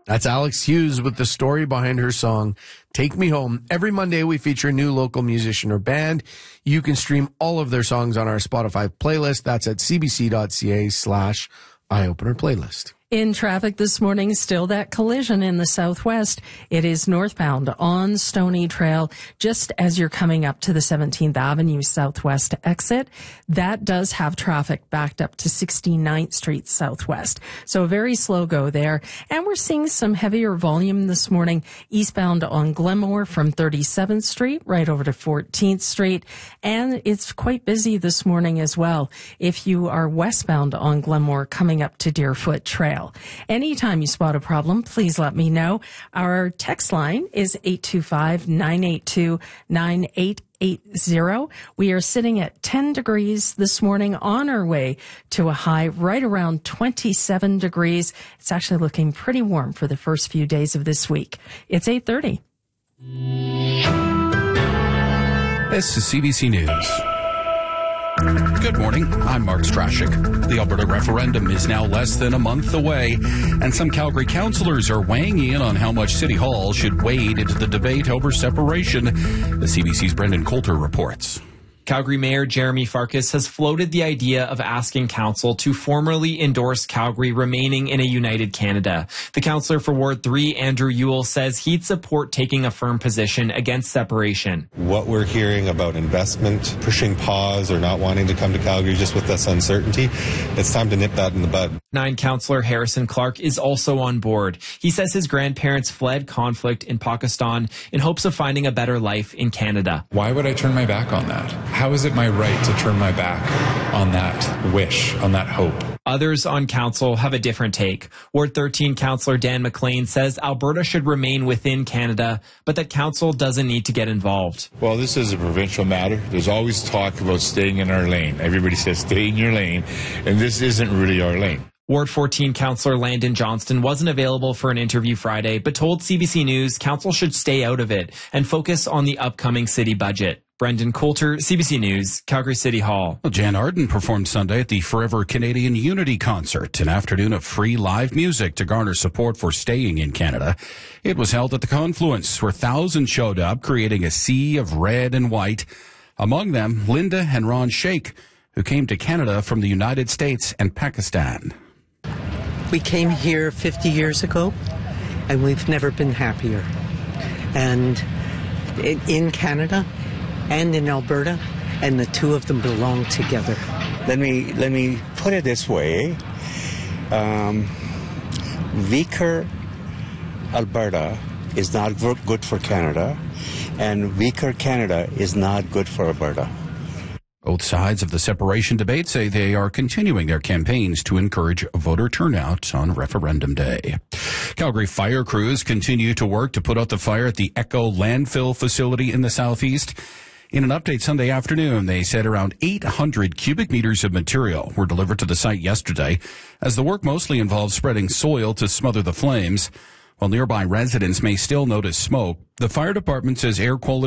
That's Alex Hughes with the story behind her song, Take Me Home. Every Monday, we feature a new local musician or band. You can stream all of their songs on our Spotify playlist. That's at cbc.ca/eyeopener playlist. In traffic this morning, still that collision in the southwest. It is northbound on Stony Trail, just as you're coming up to the 17th Avenue Southwest exit. That does have traffic backed up to 69th Street Southwest. So a very slow go there. And we're seeing some heavier volume this morning eastbound on Glenmore from 37th Street right over to 14th Street. And it's quite busy this morning as well if you are westbound on Glenmore coming up to Deerfoot Trail. Anytime you spot a problem, please let me know. Our text line is 825-982-9880. We are sitting at 10 degrees this morning, on our way to a high right around 27 degrees. It's actually looking pretty warm for the first few days of this week. It's 8:30. This is CBC News. Good morning. I'm Mark Strashik. The Alberta referendum is now less than a month away, and some Calgary councillors are weighing in on how much City Hall should wade into the debate over separation. The CBC's Brendan Coulter reports. Calgary Mayor Jeremy Farkas has floated the idea of asking Council to formally endorse Calgary remaining in a united Canada. The councillor for Ward 3, Andrew Ewell, says he'd support taking a firm position against separation. What we're hearing about investment, pushing pause or not wanting to come to Calgary just with this uncertainty, it's time to nip that in the bud. 9 councillor Harrison Clark is also on board. He says his grandparents fled conflict in Pakistan in hopes of finding a better life in Canada. Why would I turn my back on that? How is it my right to turn my back on that wish, on that hope? Others on council have a different take. Ward 13 councillor Dan McLean says Alberta should remain within Canada, but that council doesn't need to get involved. Well, this is a provincial matter. There's always talk about staying in our lane. Everybody says stay in your lane, and this isn't really our lane. Ward 14 councillor Landon Johnston wasn't available for an interview Friday, but told CBC News council should stay out of it and focus on the upcoming city budget. Brendan Coulter, CBC News, Calgary City Hall. Well, Jan Arden performed Sunday at the Forever Canadian Unity Concert, an afternoon of free live music to garner support for staying in Canada. It was held at the Confluence, where thousands showed up, creating a sea of red and white. Among them, Linda and Ron Sheikh, who came to Canada from the United States and Pakistan. We came here 50 years ago, and we've never been happier. And in Canada and in Alberta, and the two of them belong together. Let me put it this way. Weaker Alberta is not good for Canada, and weaker Canada is not good for Alberta. Both sides of the separation debate say they are continuing their campaigns to encourage voter turnout on Referendum Day. Calgary fire crews continue to work to put out the fire at the Echo landfill facility in the southeast. In an update Sunday afternoon, they said around 800 cubic meters of material were delivered to the site yesterday, as the work mostly involves spreading soil to smother the flames. While nearby residents may still notice smoke, the fire department says air quality